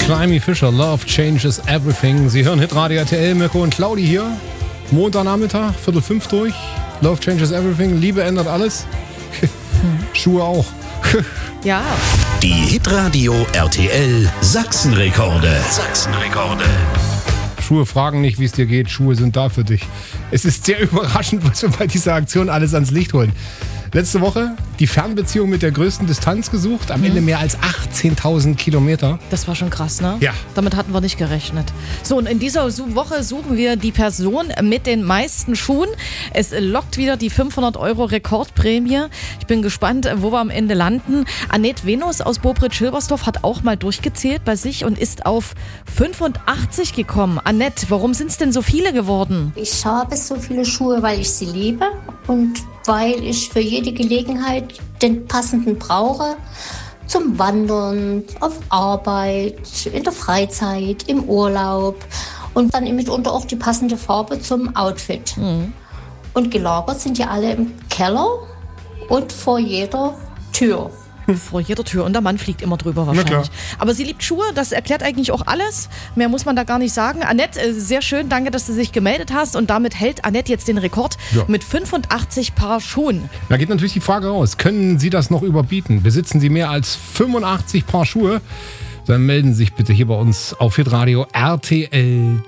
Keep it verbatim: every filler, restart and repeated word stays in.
Climby Fisher, Love Changes Everything. Sie hören Hitradio R T L, Mirko und Claudi hier. Montagnachmittag, Viertel fünf durch. Love Changes Everything, Liebe ändert alles. Hm. Schuhe auch. Ja. Die Hitradio R T L Sachsenrekorde. Sachsenrekorde. Schuhe fragen nicht, wie es dir geht. Schuhe sind da für dich. Es ist sehr überraschend, was wir bei dieser Aktion alles ans Licht holen. Letzte Woche die Fernbeziehung mit der größten Distanz gesucht. Am mhm. Ende mehr als achtzehntausend Kilometer. Das war schon krass, ne? Ja. Damit hatten wir nicht gerechnet. So, und in dieser Woche suchen wir die Person mit den meisten Schuhen. Es lockt wieder die fünfhundert Euro Rekordprämie. Ich bin gespannt, wo wir am Ende landen. Annette Venus aus Bobritz-Schilbersdorf hat auch mal durchgezählt bei sich und ist auf fünfundachtzig gekommen. Annette, warum sind es denn so viele geworden? Ich habe so viele Schuhe, weil ich sie liebe und weil ich für jede Gelegenheit den passenden brauche. Zum Wandern, auf Arbeit, in der Freizeit, im Urlaub und dann mitunter auch die passende Farbe zum Outfit. Mhm. Und gelagert sind ja alle im Keller und vor jeder Tür. Vor jeder Tür und der Mann fliegt immer drüber wahrscheinlich. Aber sie liebt Schuhe, das erklärt eigentlich auch alles. Mehr muss man da gar nicht sagen. Annette, sehr schön, danke, dass du dich gemeldet hast. Und damit hält Annette jetzt den Rekord ja. mit fünfundachtzig Paar Schuhen. Da geht natürlich die Frage raus, können Sie das noch überbieten? Besitzen Sie mehr als fünfundachtzig Paar Schuhe? Dann melden Sie sich bitte hier bei uns auf Hitradio R T L.